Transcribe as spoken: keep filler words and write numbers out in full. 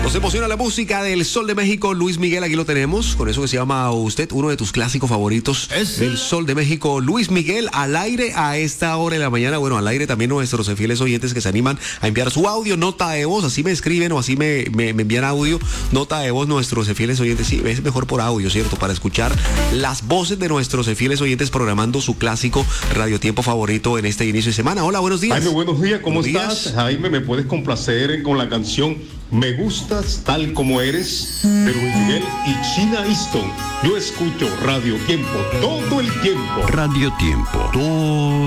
Nos emociona la música del Sol de México, Luis Miguel, aquí lo tenemos, con eso que se llama Usted, uno de tus clásicos favoritos ¿Es? del Sol de México, Luis Miguel, al aire a esta hora de la mañana. Bueno, al aire también nuestros fieles oyentes que se animan a enviar su audio, nota de voz, así me escriben o así me, me, me envían audio, nota de voz nuestros fieles oyentes. Sí, es mejor por audio, ¿cierto? Para escuchar las voces de nuestros fieles oyentes programando su clásico radiotiempo favorito en este inicio de semana. Hola, buenos días. Jaime, buenos días, ¿cómo Buenos estás? días. Jaime, ¿me puedes complacer con la canción Me Gustas Tal Como Eres de Luis Miguel y China Easton? Yo escucho Radio Tiempo todo el tiempo. Radio Tiempo. Todo